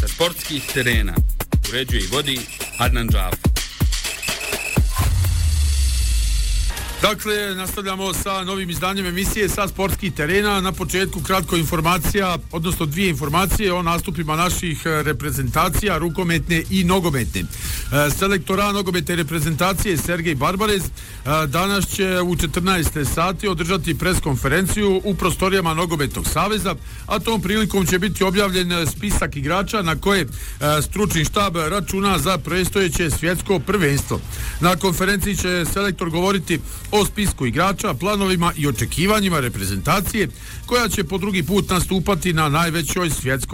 sa sportskih terena. Uređuje i vodi Adnan Džafa. Dakle, nastavljamo sa novim izdanjem emisije sa sportskih terena. Na početku kratko informacija, odnosno dvije informacije o nastupima naših reprezentacija, rukometne i nogometne. Selektor A nogometne reprezentacije Sergej Barbarez danas će u 14 sati održati preskonferenciju u prostorijama Nogometnog saveza, a tom prilikom će biti objavljen spisak igrača na koje stručni štab računa za predstojeće svjetsko prvenstvo. Na konferenciji će selektor govoriti o spisku igrača, planovima i očekivanjima reprezentacije koja će po drugi put nastupati na najvećoj svjetskoj